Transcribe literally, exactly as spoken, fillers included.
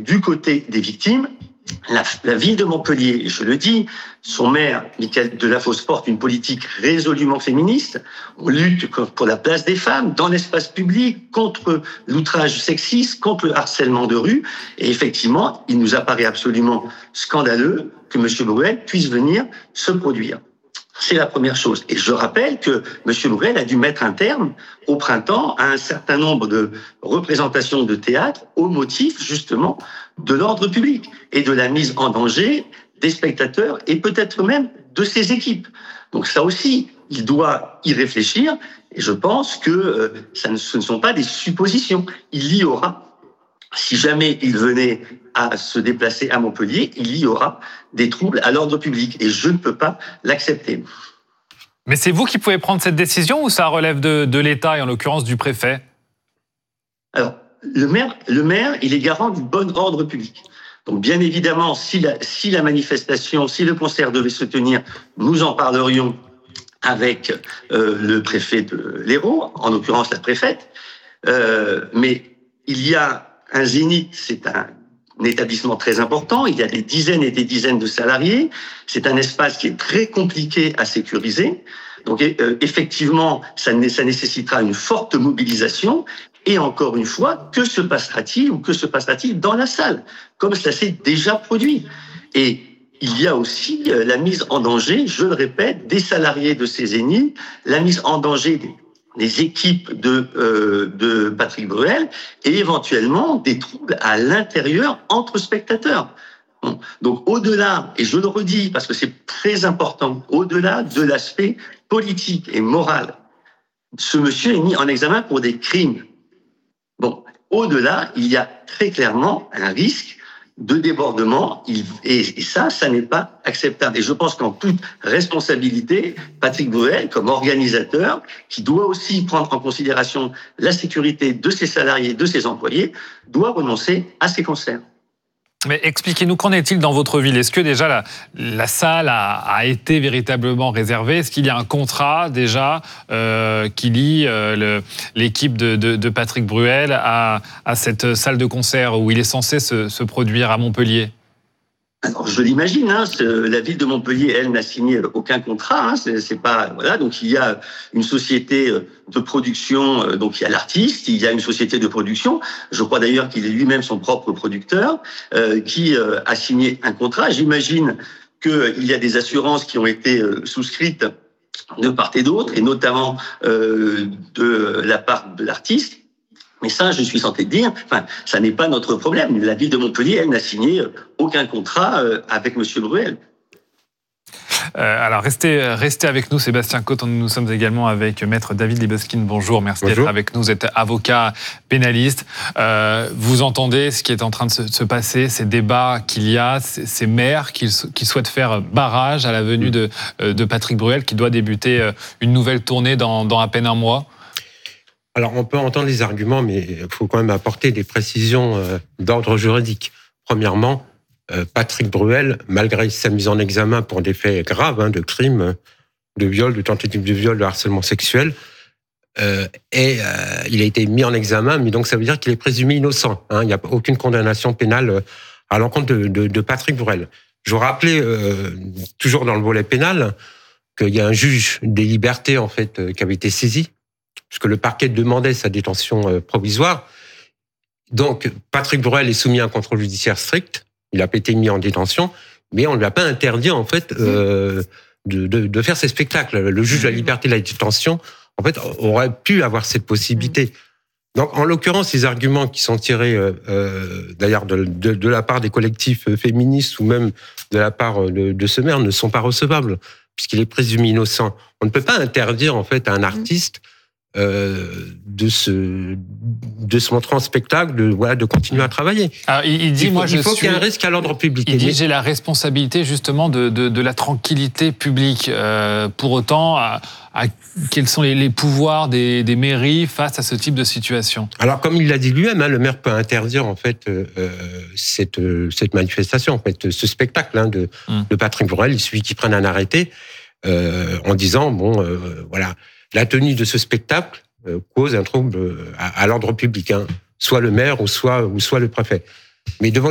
du côté des victimes, la, la ville de Montpellier, je le dis, son maire, Michael Delafosse, porte une politique résolument féministe. On lutte pour la place des femmes dans l'espace public, contre l'outrage sexiste, contre le harcèlement de rue. Et effectivement, il nous apparaît absolument scandaleux que M. Bruel puisse venir se produire. C'est la première chose. Et je rappelle que M. Bruel a dû mettre un terme au printemps à un certain nombre de représentations de théâtre au motif justement de l'ordre public et de la mise en danger des spectateurs et peut-être même de ses équipes. Donc ça aussi, il doit y réfléchir et je pense que euh, ça ne, ce ne sont pas des suppositions. Il y aura, si jamais il venait à se déplacer à Montpellier, il y aura des troubles à l'ordre public et je ne peux pas l'accepter. Mais c'est vous qui pouvez prendre cette décision ou ça relève de, de l'État et en l'occurrence du préfet ? Alors, le maire, le maire, il est garant du bon ordre public. Donc, bien évidemment, si la, si la manifestation, si le concert devait se tenir, nous en parlerions avec euh, le préfet de l'Hérault, en l'occurrence la préfète. Euh, mais il y a un Zénith, c'est un un établissement très important, il y a des dizaines et des dizaines de salariés, c'est un espace qui est très compliqué à sécuriser, donc euh, effectivement, ça, né- ça nécessitera une forte mobilisation, et encore une fois, que se passera-t-il ou que se passera-t-il dans la salle, comme cela s'est déjà produit. Et il y a aussi euh, la mise en danger, je le répète, des salariés de ces Zéniths, la mise en danger des des équipes de, euh, de Patrick Bruel et éventuellement des troubles à l'intérieur entre spectateurs. Bon. Donc au-delà, et je le redis parce que c'est très important, au-delà de l'aspect politique et moral, ce monsieur est mis en examen pour des crimes. Bon, au-delà, il y a très clairement un risque de débordement, il, et, et ça, ça n'est pas acceptable. Et je pense qu'en toute responsabilité, Patrick Bruel, comme organisateur, qui doit aussi prendre en considération la sécurité de ses salariés, de ses employés, doit renoncer à ces concerts. Mais expliquez-nous, qu'en est-il dans votre ville ? Est-ce que déjà la, la salle a, a été véritablement réservée ? Est-ce qu'il y a un contrat déjà euh, qui lie euh, le, l'équipe de, de, de Patrick Bruel à, à cette salle de concert où il est censé se, se produire à Montpellier ? Alors, je l'imagine, hein, la ville de Montpellier, elle, n'a signé aucun contrat. Hein, c'est, c'est pas voilà. Donc, il y a une société de production. Donc, il y a l'artiste, il y a une société de production. Je crois d'ailleurs qu'il est lui-même son propre producteur, euh, qui euh, a signé un contrat. J'imagine qu'il y a des assurances qui ont été euh, souscrites de part et d'autre, et notamment euh, de la part de l'artiste. Mais ça, je suis tenté de dire, enfin, ça n'est pas notre problème. La ville de Montpellier, elle n'a signé aucun contrat avec M. Bruel. Euh, alors, restez, restez avec nous, Sébastien Côte. Nous sommes également avec Maître David Libeskind. Bonjour, merci Bonjour. d'être avec nous. Vous êtes avocat pénaliste. Euh, vous entendez ce qui est en train de se, se passer, ces débats qu'il y a, ces, ces maires qui, qui souhaitent faire barrage à la venue de, de Patrick Bruel, qui doit débuter une nouvelle tournée dans, dans à peine un mois. Alors, on peut entendre les arguments, mais il faut quand même apporter des précisions euh, d'ordre juridique. Premièrement, euh, Patrick Bruel, malgré sa mise en examen pour des faits graves, hein, de crimes, de viol, de tentative de viol, de harcèlement sexuel, euh, et euh, il a été mis en examen, mais donc ça veut dire qu'il est présumé innocent. Hein, il n'y a aucune condamnation pénale à l'encontre de, de, de Patrick Bruel. Je vous rappelais, euh, toujours dans le volet pénal, qu'il y a un juge des libertés, en fait, euh, qui avait été saisi, puisque le parquet demandait sa détention provisoire. Donc, Patrick Bruel est soumis à un contrôle judiciaire strict. Il n'a pas été mis en détention, mais on ne lui a pas interdit, en fait, euh, de, de, de faire ses spectacles. Le juge de la liberté de la détention, en fait, aurait pu avoir cette possibilité. Donc, en l'occurrence, les arguments qui sont tirés, euh, d'ailleurs, de, de, de la part des collectifs féministes ou même de la part de, de ce maire ne sont pas recevables, puisqu'il est présumé innocent. On ne peut pas interdire, en fait, à un artiste Euh, de se de se montrer en spectacle, de voilà, de continuer à travailler. Alors, il, il dit, il faut, moi, je il faut suis... qu'il y ait un risque à l'ordre public. Il dit, j'ai la responsabilité justement de de, de la tranquillité publique. Euh, pour autant, à, à, quels sont les, les pouvoirs des, des mairies face à ce type de situation ? Alors, comme il l'a dit lui-même, hein, le maire peut interdire en fait euh, cette cette manifestation, en fait, ce spectacle hein, de hum. de Patrick Bruel. Il suffit qu'il prenne un arrêté euh, en disant bon, euh, voilà. La tenue de ce spectacle euh, cause un trouble à, à l'ordre public, hein, soit le maire ou soit, ou soit le préfet. Mais devant